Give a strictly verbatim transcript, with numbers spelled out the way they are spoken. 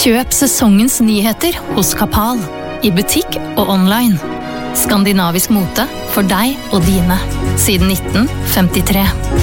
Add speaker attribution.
Speaker 1: Kjøp sesongens nyheter hos Kapal, i butikk og online. Skandinavisk mote for deg og dine, siden nitten femtitre.